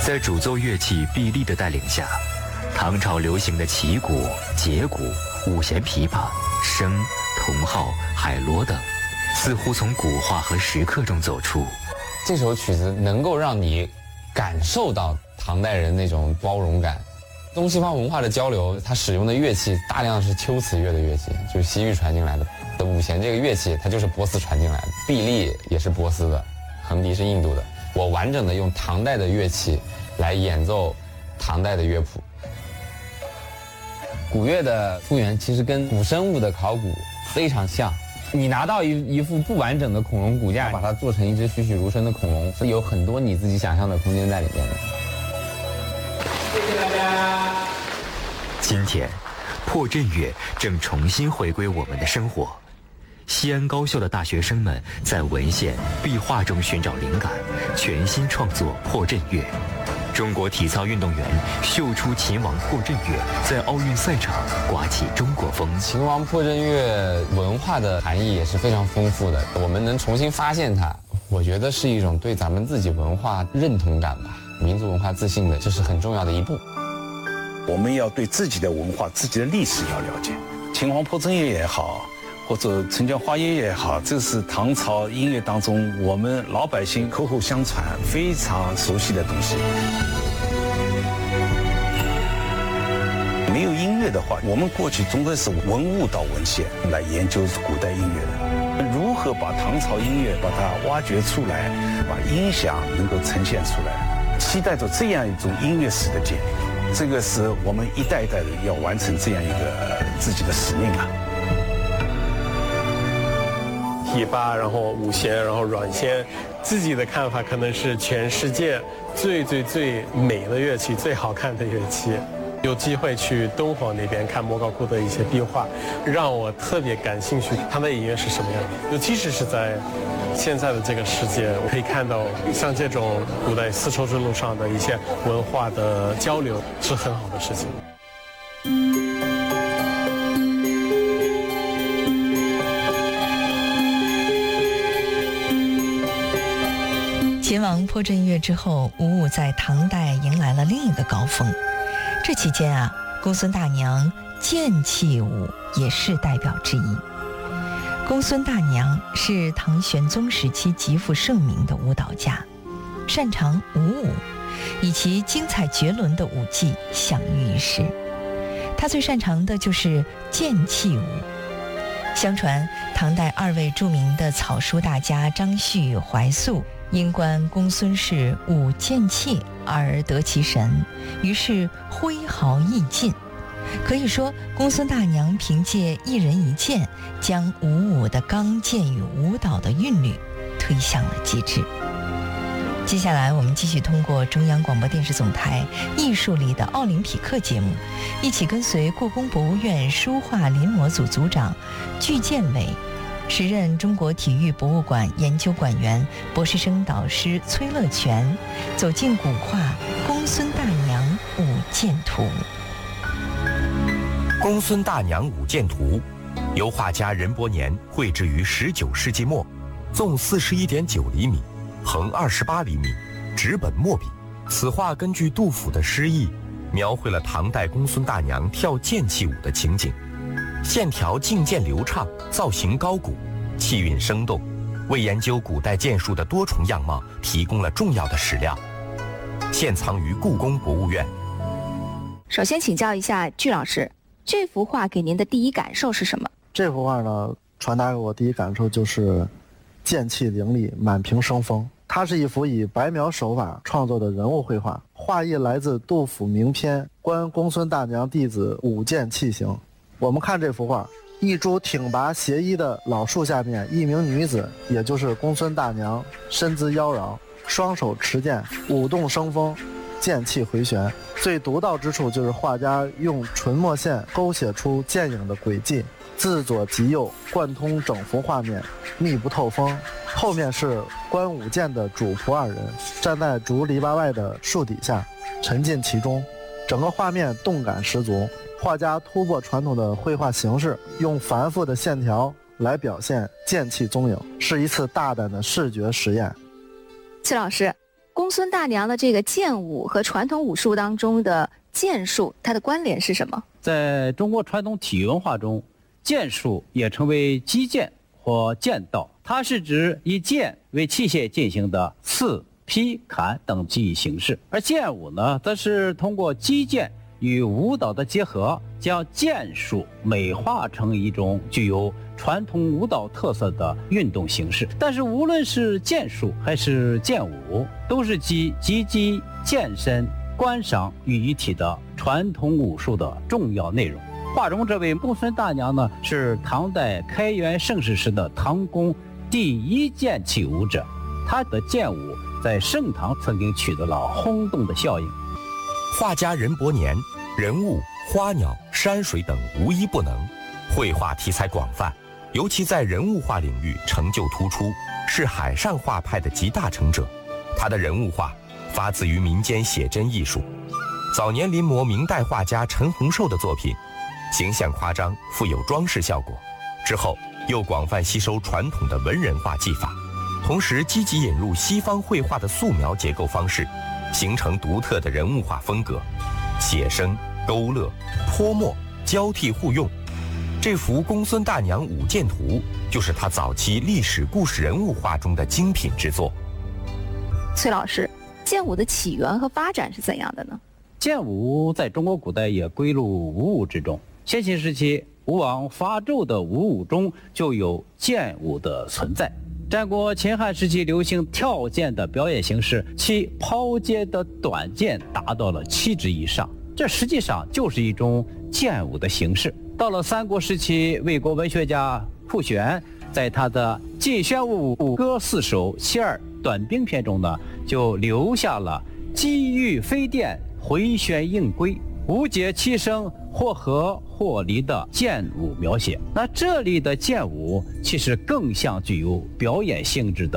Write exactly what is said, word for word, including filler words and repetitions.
在主奏乐器毕力的带领下，唐朝流行的旗鼓、节鼓、五弦琵琶、笙、铜号、海螺等，似乎从古画和石刻中走出。 这首曲子能够让你感受到唐代人那种包容感。东西方文化的交流，它使用的乐器大量是秋瓷乐的乐器，就是西域传进来的。五弦这个乐器，它就是波斯传进来的，毕力也是波斯的，横笛是印度的。我完整的用唐代的乐器来演奏唐代的乐谱。古乐的复原其实跟古生物的考古非常像。你拿到一一副不完整的恐龙骨架，把它做成一只栩栩如生的恐龙，是有很多你自己想象的空间在里面的。 谢谢大家。 今天，破阵乐正重新回归我们的生活。西安高校的大学生们在文献、壁画中寻找灵感，全新创作破阵乐。中国体操运动员秀出秦王破阵乐，在奥运赛场刮起中国风。 秦王破阵乐文化的含义也是非常丰富的，我们能重新发现它，我觉得是一种对咱们自己文化认同感吧，民族文化自信的，这是很重要的一步。 我们要对自己的文化、自己的历史要了解。秦王破阵乐也好，或者陈江花叶也好，这是唐朝音乐当中我们老百姓口口相传、非常熟悉的东西。没有音乐的话，我们过去总归是文物到文献来研究古代音乐的。如何把唐朝音乐把它挖掘出来，把音响能够呈现出来，期待着这样一种音乐史的建立。这个是我们一代一代人要完成这样一个自己的使命啊。 琵琶，然后五弦，然后软弦，自己的看法可能是全世界最最最美的乐器，最好看的乐器。有机会去敦煌那边看莫高窟的一些壁画，让我特别感兴趣，它的音乐是什么样的。尤其是是在现在的这个世界，我可以看到像这种古代丝绸之路上的一些文化的交流是很好的事情。 秦王破阵乐之后，舞舞在唐代迎来了另一个高峰。这期间啊，公孙大娘剑气舞也是代表之一。公孙大娘是唐玄宗时期极负盛名的舞蹈家，擅长舞舞，以其精彩绝伦的舞技享誉一时。她最擅长的就是剑气舞。相传唐代二位著名的草书大家张旭、怀素因观公孙氏舞剑气而得其神，于是挥毫易尽。可以说，公孙大娘凭借一人一剑，将舞舞的刚健与舞蹈的韵律推向了极致。接下来，我们继续通过中央广播电视总台艺术里的奥林匹克节目，一起跟随故宫博物院书画临摹组组长具建伟，时任中国体育博物馆研究馆员、博士生导师崔乐全，走进古画《公孙大娘舞剑图》。 《公孙大娘舞剑图》由画家任伯年绘制于十九世纪末，纵四十一点九厘米，横二十八厘米，纸本墨笔。此画根据杜甫的诗意，描绘了唐代公孙大娘跳剑气舞的情景。线条劲健流畅，造型高古，气韵生动，为研究古代剑术的多重样貌提供了重要的史料。现藏于故宫博物院。 首先请教一下具老师，这幅画给您的第一感受是什么？ 这幅画呢，传达给我第一感受就是剑气凌厉，满屏生风。它是一幅以白描手法创作的人物绘画，画意来自杜甫名篇《观公孙大娘弟子舞剑器行》。我们看这幅画，一株挺拔斜依的老树下面，一名女子，也就是公孙大娘，身姿妖娆，双手持剑，舞动生风，剑气回旋。最独到之处就是画家用纯墨线勾写出剑影的轨迹，自左及右贯通整幅画面，密不透风。后面是观舞剑的主仆二人，站在竹篱笆外的树底下，沉浸其中，整个画面动感十足。画家突破传统的绘画形式，用繁复的线条来表现剑气踪影，是一次大胆的视觉实验。 崔老师， 公孙大娘的这个剑舞和传统武术当中的剑术，它的关联是什么？ 在中国传统体育文化中，剑术也称为击剑或剑道，它是指以剑为器械进行的刺、劈、砍等技艺形式。而剑舞呢，则是通过击剑与舞蹈的结合，将剑术美化成一种具有传统舞蹈特色的运动形式。但是无论是剑术还是剑舞，都是集击击、健身、观赏于一体的传统武术的重要内容。画中这位公孙大娘呢，是唐代开元盛世时的唐宫第一剑器舞者，她的剑舞在盛唐曾经取得了轰动的效应。 画家任伯年，人物、花鸟、山水等无一不能，绘画题材广泛，尤其在人物画领域成就突出，是海上画派的集大成者。他的人物画发自于民间写真艺术，早年临摹明代画家陈洪寿的作品，形象夸张，富有装饰效果。之后又广泛吸收传统的文人画技法，同时积极引入西方绘画的素描结构方式，形成独特的人物画风格，写生、勾勒、泼墨交替互用。这幅《公孙大娘舞剑图》就是他早期历史故事人物画中的精品之作。 崔老师，剑舞的起源和发展是怎样的呢？ 剑舞在中国古代也归入武舞之中。先秦时期，吴王伐纣的武舞中就有剑舞的存在。战国秦汉时期流行跳剑的表演形式，其抛接的短剑达到了七指以上，这实际上就是一种剑舞的形式。到了三国时期，魏国文学家傅玄在他的《晋宣武舞歌四首其二短兵篇》中呢，就留下了机遇飞电、回旋应归、无解七声、或合或离的剑舞描写。那这里的剑舞其实更像具有表演性质的